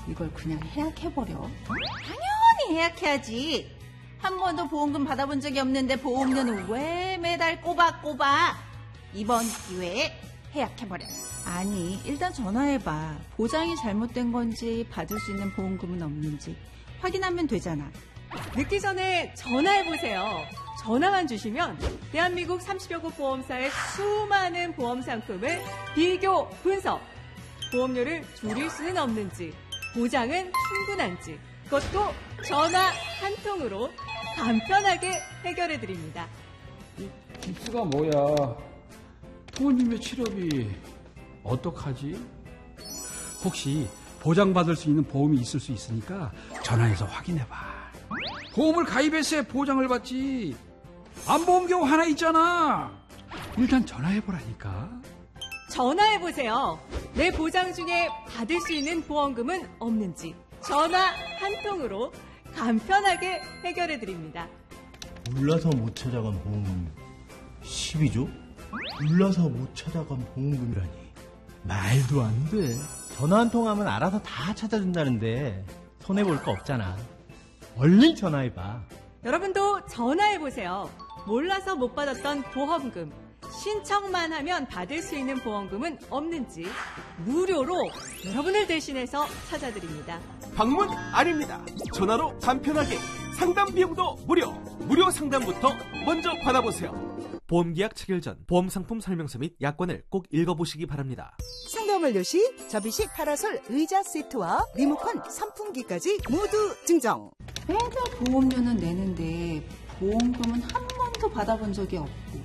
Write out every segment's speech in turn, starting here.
이걸 그냥 해약해버려? 당연히 해약해야지. 한 번도 보험금 받아본 적이 없는데 보험료는 왜 매달 꼬박꼬박? 이번 기회에 해약해버려. 아니, 일단 전화해봐. 보장이 잘못된 건지 받을 수 있는 보험금은 없는지 확인하면 되잖아. 늦기 전에 전화해보세요. 전화만 주시면 대한민국 30여 곳 보험사의 수많은 보험 상품을 비교 분석. 보험료를 줄일 수는 없는지, 보장은 충분한지, 그것도 전화 한 통으로 간편하게 해결해드립니다. 깁스가 뭐야? 부모님의 치료비 어떡하지? 혹시 보장받을 수 있는 보험이 있을 수 있으니까 전화해서 확인해봐. 보험을 가입했어야 보장을 받지. 안 보험 경우 하나 있잖아. 일단 전화해보라니까. 전화해보세요. 내 보장 중에 받을 수 있는 보험금은 없는지 전화 한 통으로 간편하게 해결해드립니다. 몰라서 못 찾아간 보험금 12조? 몰라서 못 찾아간 보험금이라니 말도 안 돼. 전화 한 통 하면 알아서 다 찾아준다는데 손해볼 거 없잖아. 얼른 전화해봐. 여러분도 전화해보세요. 몰라서 못 받았던 보험금, 신청만 하면 받을 수 있는 보험금은 없는지 무료로 여러분을 대신해서 찾아드립니다. 방문 아닙니다. 전화로 간편하게 상담 비용도 무료 상담부터 먼저 받아보세요. 보험계약 체결 전 보험상품 설명서 및 약관을 꼭 읽어보시기 바랍니다. 상담 완료 시 접이식 파라솔 의자 세트와 리모컨 선풍기까지 모두 증정. 매달 보험료는 내는데 보험금은 한 번도 받아본 적이 없고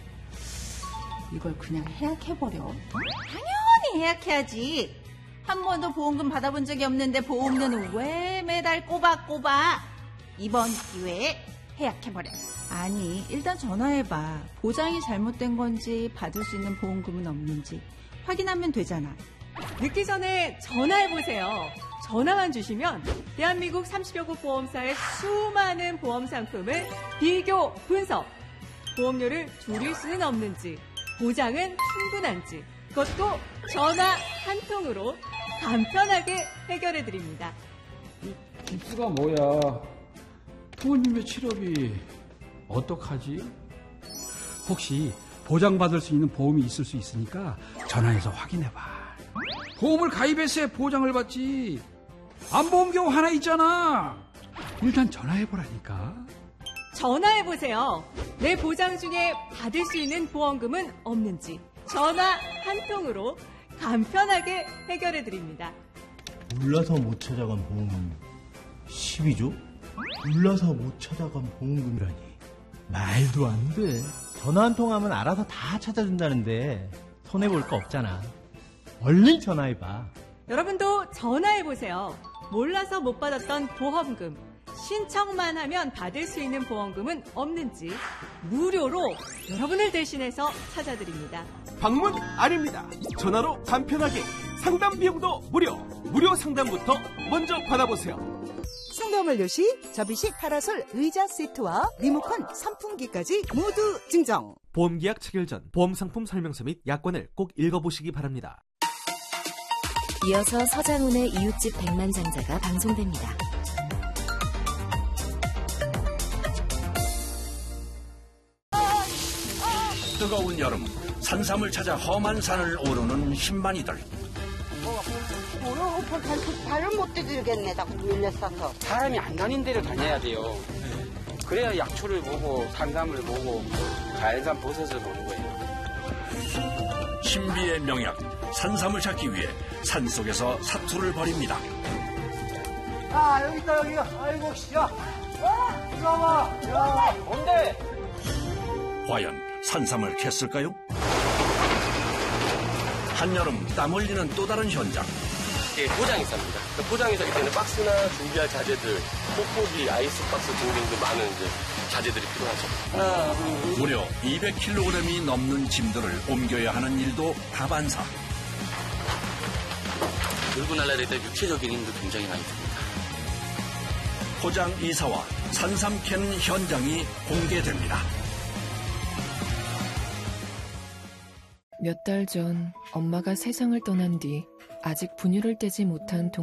이걸 그냥 해약해버려? 당연히 해약해야지. 한 번도 보험금 받아본 적이 없는데 보험료는 왜 매달 꼬박꼬박? 이번 기회에 해약해버려. 아니, 일단 전화해봐. 보장이 잘못된 건지 받을 수 있는 보험금은 없는지 확인하면 되잖아. 늦기 전에 전화해보세요. 전화만 주시면 대한민국 30여 곳 보험사의 수많은 보험 상품을 비교 분석. 보험료를 줄일 수는 없는지, 보장은 충분한지, 그것도 전화 한 통으로 간편하게 해결해드립니다. 깁스가 뭐야? 부모님의 치료비 어떡하지? 혹시 보장받을 수 있는 보험이 있을 수 있으니까 전화해서 확인해봐. 보험을 가입했어야 보장을 받지. 안 보험 경우 하나 있잖아. 일단 전화해보라니까. 전화해보세요. 내 보장 중에 받을 수 있는 보험금은 없는지 전화 한 통으로 간편하게 해결해드립니다. 몰라서 못 찾아간 보험금 12조? 몰라서 못 찾아간 보험금이라니 말도 안 돼. 전화 한 통 하면 알아서 다 찾아준다는데 손해볼 거 없잖아. 얼른 전화해봐. 여러분도 전화해보세요. 몰라서 못 받았던 보험금, 신청만 하면 받을 수 있는 보험금은 없는지 무료로 여러분을 대신해서 찾아드립니다. 방문 아닙니다. 전화로 간편하게 상담 비용도 무료 상담부터 먼저 받아보세요. 상담 완료 시 접이식 파라솔 의자 세트와 리모컨 선풍기까지 모두 증정. 보험계약 체결 전 보험상품 설명서 및 약관을 꼭 읽어보시기 바랍니다. 이어서 서장훈의 이웃집 백만장자가 방송됩니다. 뜨거운 여름, 산삼을 찾아 험한 산을 오르는 신만이들. 발을 못 디딜겠네. 자꾸 밀려서서. 사람이 안 다닌 데를 다녀야 돼요. 그래야 약초를 보고 산삼을 보고 자연산 버섯을 보는 거예요. 신비의 명약, 산삼을 찾기 위해 산속에서 사투를 벌입니다. 여기 있다, 여기가. 아이고, 야. 이리 와봐. 야, 뭔데? 과연 산삼을 캤을까요? 한여름 땀 흘리는 또 다른 현장. 포장이사입니다. 포장이사기 때문에 박스나 준비할 자재들, 뽁뽁이, 아이스박스 등등 많은 이제 자재들이 필요하죠. 무려 200kg이 넘는 짐들을 옮겨야 하는 일도 다반사. 들고 날라야 될 육체적인 힘도 굉장히 많이 듭니다. 포장 이사와 산삼 캐는 현장이 공개됩니다. 몇 달 전 엄마가 세상을 떠난 뒤 아직 분유를 떼지 못한